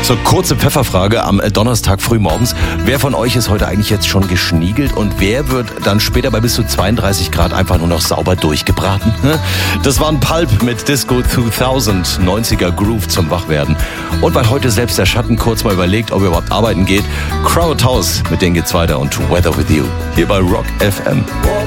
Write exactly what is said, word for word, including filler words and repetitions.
So, kurze Pfefferfrage am Donnerstag früh morgens. Wer von euch ist heute eigentlich jetzt schon geschniegelt und wer wird dann später bei bis zu zweiunddreißig Grad einfach nur noch sauber durchgebraten? Das war ein Pulp mit Disco zweitausend, neunziger Groove zum Wachwerden. Und weil heute selbst der Schatten kurz mal überlegt, ob er überhaupt arbeiten geht, Crowd House, mit denen geht's weiter und Weather With You hier bei Rock F M.